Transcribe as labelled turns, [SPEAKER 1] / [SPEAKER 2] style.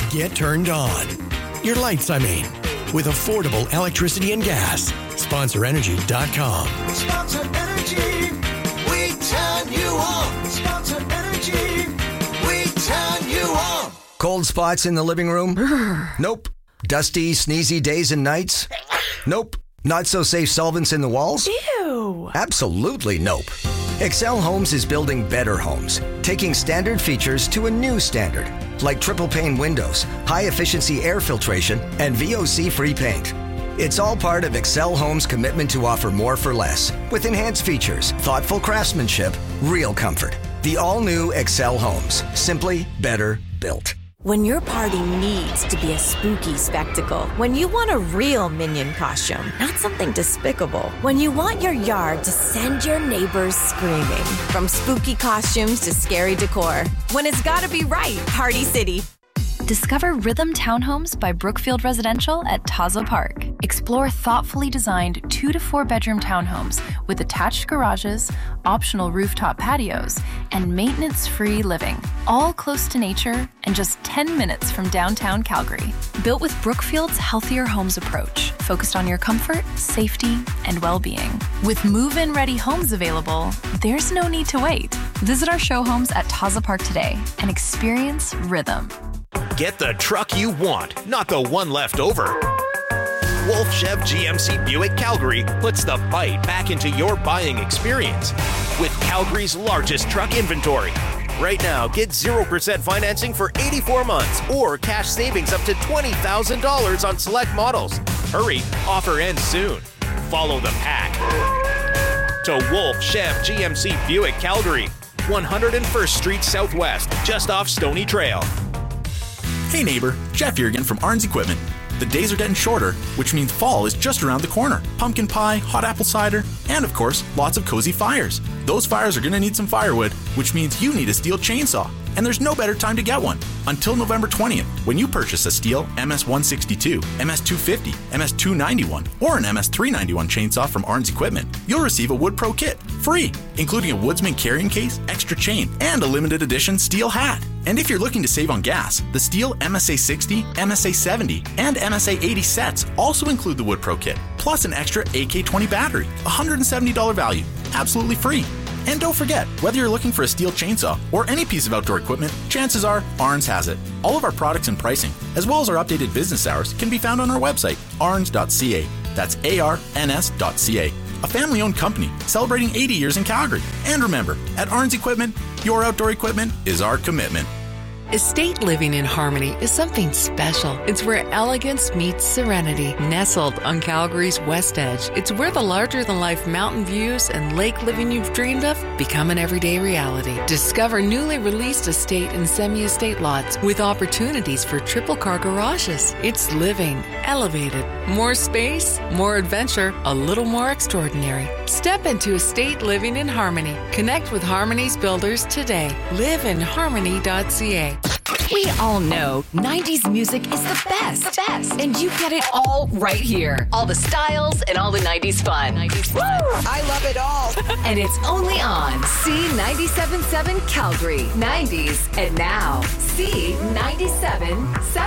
[SPEAKER 1] Get turned on. Your lights, I mean. With affordable electricity and gas. SponsorEnergy.com.
[SPEAKER 2] Sponsor Energy, we turn you on. Sponsor Energy, we turn you on.
[SPEAKER 3] Cold spots in the living room? Nope. Dusty, sneezy days and nights? Nope. Not so safe solvents in the walls?
[SPEAKER 4] Ew.
[SPEAKER 3] Absolutely nope. Excel Homes is building better homes, taking standard features to a new standard, like triple pane windows, high efficiency air filtration, and VOC-free paint. It's all part of Excel Homes' commitment to offer more for less, with enhanced features, thoughtful craftsmanship, real comfort. The all-new Excel Homes, simply better built.
[SPEAKER 4] When your party needs to be a spooky spectacle, when you want a real Minion costume, not something despicable, when you want your yard to send your neighbors screaming, from spooky costumes to scary decor, when it's gotta be right, Party City.
[SPEAKER 5] Discover Rhythm Townhomes by Brookfield Residential at Taza Park. Explore thoughtfully designed 2 to 4 bedroom townhomes with attached garages, optional rooftop patios, and maintenance-free living, all close to nature and just 10 minutes from downtown Calgary. Built with Brookfield's Healthier Homes approach, focused on your comfort, safety, and well-being. With move-in ready homes available, there's no need to wait. Visit our show homes at Taza Park today and experience Rhythm.
[SPEAKER 6] Get the truck you want, not the one left over. Wolf Chev GMC Buick Calgary puts the bite back into your buying experience with Calgary's largest truck inventory. Right now, get 0% financing for 84 months or cash savings up to $20,000 on select models. Hurry, offer ends soon. Follow the pack. To Wolf Chev GMC Buick Calgary, 101st Street Southwest, just off Stony Trail.
[SPEAKER 7] Hey neighbor, Jeff here again from Arns Equipment. The days are getting shorter, which means fall is just around the corner. Pumpkin pie, hot apple cider, and of course, lots of cozy fires. Those fires are going to need some firewood, which means you need a steel chainsaw. And there's no better time to get one until November 20th when you purchase a steel MS-162, MS-250, MS-291, or an MS-391 chainsaw from Arns Equipment. You'll receive a Wood Pro kit, free, including a Woodsman carrying case, extra chain, and a limited edition steel hat. And if you're looking to save on gas, the steel MSA-60, MSA-70, and MSA-80 sets also include the Wood Pro kit, plus an extra AK-20 battery, $170 value, absolutely free. And don't forget, whether you're looking for a steel chainsaw or any piece of outdoor equipment, chances are Arns has it. All of our products and pricing, as well as our updated business hours, can be found on our website, arns.ca. That's ARNS.ca. A family-owned company celebrating 80 years in Calgary. And remember, at Arns Equipment, your outdoor equipment is our commitment.
[SPEAKER 8] Estate living in Harmony is something special. It's where elegance meets serenity. Nestled on Calgary's west edge, it's where the larger-than-life mountain views and lake living you've dreamed of become an everyday reality. Discover newly released estate and semi-estate lots with opportunities for triple-car garages. It's living, elevated, more space, more adventure, a little more extraordinary. Step into estate living in Harmony. Connect with Harmony's builders today. Liveinharmony.ca.
[SPEAKER 9] We all know 90s music is the best. And you get it all right here. All the styles and all the 90s fun.
[SPEAKER 10] I love it all.
[SPEAKER 9] And it's only on C97.7 Calgary. 90s and now C97.7.